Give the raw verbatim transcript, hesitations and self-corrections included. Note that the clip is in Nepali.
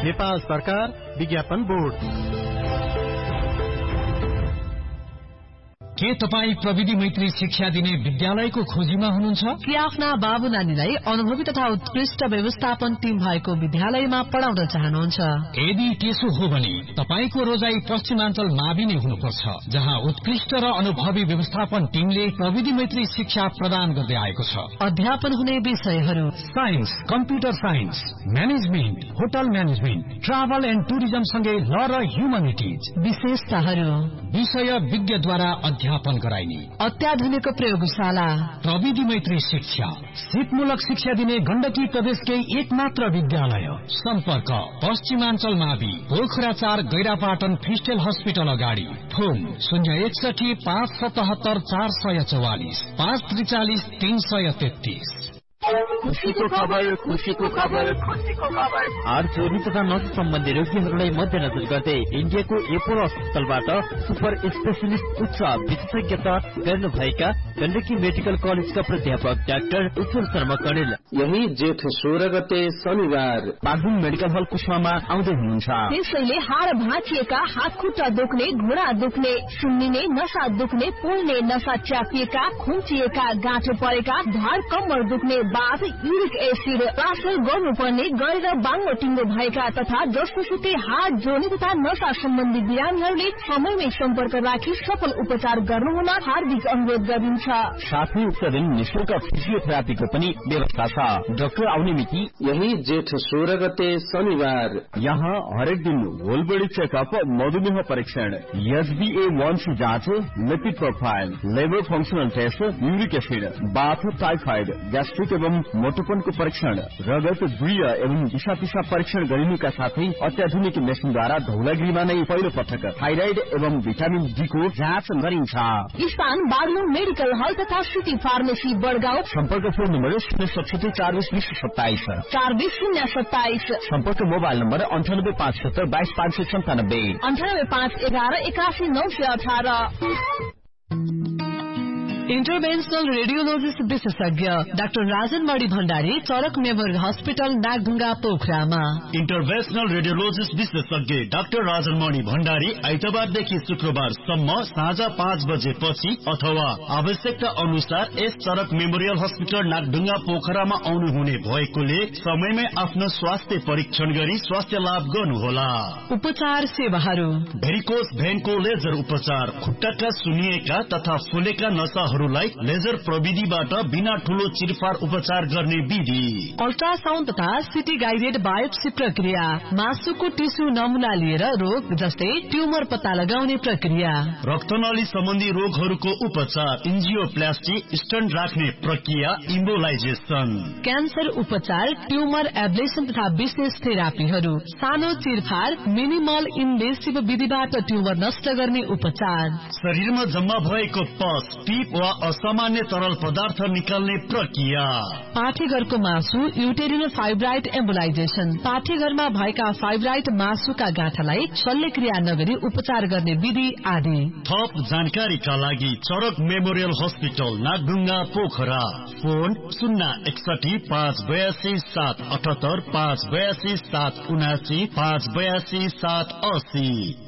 नेपाल सरकार विज्ञापन बोर्ड। के तपाई प्रविधि मैत्री शिक्षा दिने विद्यालयको खोजीमा हुनुहुन्छ? कि आफ्ना बाबु नानीलाई अनुभवी तथा उत्कृष्ट व्यवस्थापन टिम भएको विद्यालयमा पढाउन चाहनुहुन्छ? यदि त्यसो हो भने तपाईको रोजाई पश्चिमाञ्चल मावि नै हुनुपर्छ, जहाँ उत्कृष्ट र अनुभवी व्यवस्थापन टिमले प्रविधि मैत्री शिक्षा प्रदान गर्दै आएको छ। अध्यापन हुने विषयहरू science, computer science, management, hotel management, travel and tourism सँगै ल र ह्युमनिटिज। विशेषताहरू विषय विज्ञद्वारा अध्यापन गराइने अत्याधुनिक प्रयोगशाला, प्रविधि मैत्री शिक्षा, सिपमूलक शिक्षा दिने गण्डकी प्रदेशकै एक मात्र विद्यालय। सम्पर्क पश्चिमाञ्चल मावि, पोखरा चार, गैरापाटन फिस्टेल हस्पिटल अगाडि। फोन शून्य एकसठी पाँच सतहत्तर चार सय चौवालिस पाँच त्रिचालिस तीन सय तेत्तीस। खुशीको खबर, खुशीको खबर, खुशीको खबर। हाड चोरी तथा नस सम्बन्धी रोगीहरूलाई मध्यनजर गर्दै इन्डियाको एपोलो अस्पतालबाट सुपर स्पेशलिस्ट उच्च विशेषज्ञता गर्नुभएका गण्डकी मेडिकल कलेजका प्राध्यापक डाक्टर उत्सव शर्मा कणेल यही जेठ सोह्र गते शनिबार बागलुङ मेडिकल हल कुशवामा आउँदै हुनुहुन्छ। त्यसैले हाड भाँचिएका, हात खुट्टा दुख्ने, घुँडा दुख्ने, सुन्निने, नसा दुख्ने, पोल्ने, नसा च्यापिएका, खुम्चिएका, गाँठो परेका, ढाड कम्मर दुख्ने, बाथ, युरिक एसिड ट्रान्सफर गर्नुपर्ने, गरेर बाङ्गो टिङ्गो भएका तथा जसोसुकै हात जोड्ने तथा नसा सम्बन्धी बिरामीहरूले समयमै सम्पर्क राखी सफल उपचार गर्नुहुन हार्दिक अनुरोध गरिन्छ। साथै उक्त दिन निःशुल्क फिजियोथेरापीको पनि व्यवस्था छ। डाक्टर आउने मिति यही जेठ सोह्र गते शनिबार। यहाँ हरेक दिन होल बडी चेकअप, मधुमेह परीक्षण, एचबीए वन सी जाँच, lipid profile, labour functional test, uric acid, बाथ, टाइफाइड, ग्यास्ट्रिक एवं मोटोपनको परीक्षण, रगत, दुय एवं दिशा पिसाब परीक्षण गरिनुका साथै अत्याधुनिक मेसिनद्वारा धौलागिरीमा नै पहिलो पटक थाइराइड एवं भिटामिन डी को जाँच गरिन्छ। स्थान बागलुङ मेडिकल हल तथा सिटी फार्मेसी बडगाउँ। सम्पर्क फोन नम्बर शून्य सतसठी चार बीस बीस सत्ताइस चार बीस शून्य सत्ताइस। सम्पर्क मोबाइल नम्बर अन्ठानब्बे पाँच सत्तर बाइस पाँच सय सन्तानब्बे अन्ठानब्बे पाँच एघार एकासी नौ सय अठारह। इन्टरभेन्सनल रेडियोलोजिस्ट विशेषज्ञ डाक्टर राजन मणि भण्डारी, चरक मेमोरियल हस्पिटल, नागढुङ्गा, पोखरामा। इन्टरभेन्सनल रेडियोलोजिस्ट विशेषज्ञ डाक्टर राजन मणि भण्डारी आइतबारदेखि शुक्रबारसम्म साँझ पाँच बजेपछि अथवा आवश्यकता अनुसार यस चरक मेमोरियल हस्पिटल नागढुङ्गा पोखरामा आउनुहुने भएकोले समयमै आफ्नो स्वास्थ्य परीक्षण गरी स्वास्थ्य लाभ गर्नुहोला। उपचार सेवाहरू भेरिकोस भेनको लेजर उपचार, खुट्टाका सुनिएका तथा फुलेका नसा लाई लेजर प्रविधिबाट बिना ठूलो चिरफार उपचार गर्ने विधि, अल्ट्रासाउण्ड तथा सिटी गाइडेड बायोप्सी प्रक्रिया, मासुको टिस्यु नमुना लिएर रोग जस्तै ट्युमर पत्ता लगाउने प्रक्रिया, रक्तनली सम्बन्धी रोगहरूको उपचार, इन्जियोप्लास्टी, स्टन्ट राख्ने प्रक्रिया, इम्बोलाइजेसन, क्यान्सर उपचार, ट्युमर एब्लेसन तथा विशेष थेरापीहरू, सानो चिरफार, मिनिमल इन्भेसिभ विधिबाट ट्युमर नष्ट गर्ने उपचार, शरीरमा जम्मा भएको पस, टिप वा असामान्य तरल पदार्थ निकाल्ने प्रक्रिया, पाठेघरको मासु, युटेरिनल फाइब्राइड एम्बोलाइजेसन, पाठेघरमा भएका फाइब्राइड मासुका गाँठालाई शल्यक्रिया नगरी उपचार गर्ने विधि आदि। थप जानकारीका लागि चरक memorial hospital Nagdhunga Pokhara. Phone शून्य एकसठी पाँच बयासी सात अठहत्तर पाँच बयासी सात उनासी पाँच बयासी सात अस्सी।